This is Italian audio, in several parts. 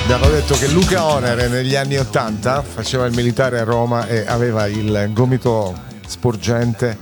Abbiamo detto che Luca Oner negli anni 80 faceva il militare a Roma e aveva il gomito sporgente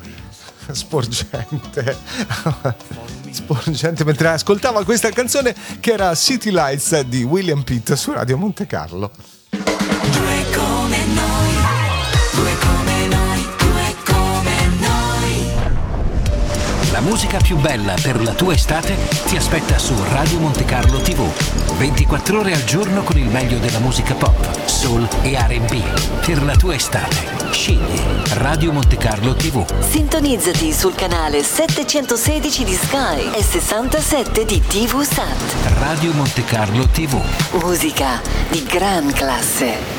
mentre ascoltava questa canzone che era City Lights di William Pitt su Radio Monte Carlo. Due come noi, due come noi, due come noi. La musica più bella per la tua estate ti aspetta su Radio Monte Carlo TV. 24 ore al giorno con il meglio della musica pop, soul e R&B. Per la tua estate, scegli Radio Monte Carlo TV. Sintonizzati sul canale 716 di Sky e 67 di TV Sat. Radio Monte Carlo TV. Musica di gran classe.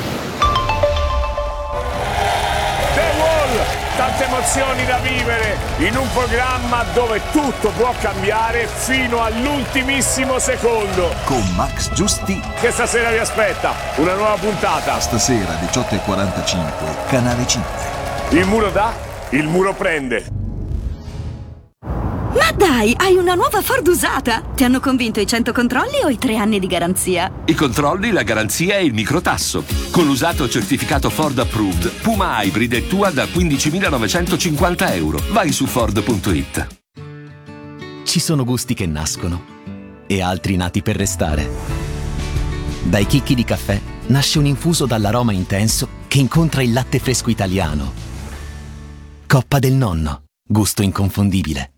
Tante emozioni da vivere in un programma dove tutto può cambiare fino all'ultimissimo secondo. Con Max Giusti. Che stasera vi aspetta una nuova puntata. Stasera 18:45, Canale 5. Il muro dà, il muro prende. Ma dai, hai una nuova Ford usata! Ti hanno convinto i 100 controlli o i 3 anni di garanzia? I controlli, la garanzia e il microtasso. Con l'usato certificato Ford Approved, Puma Hybrid è tua da €15.950. Vai su Ford.it. Ci sono gusti che nascono e altri nati per restare. Dai chicchi di caffè nasce un infuso dall'aroma intenso che incontra il latte fresco italiano. Coppa del Nonno, gusto inconfondibile.